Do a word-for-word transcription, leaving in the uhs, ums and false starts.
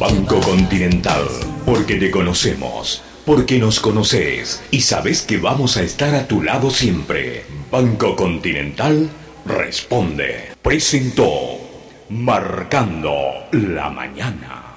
Banco Continental, porque te conocemos, porque nos conoces y sabes que vamos a estar a tu lado siempre. Banco Continental responde. Presentó Marcando la Mañana.